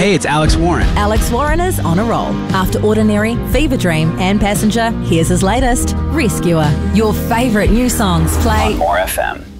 Hey, it's Alex Warren. Alex Warren is on a roll. After Ordinary, Fever Dream and Passenger, here's his latest, Rescuer. Your favourite new songs play on More FM.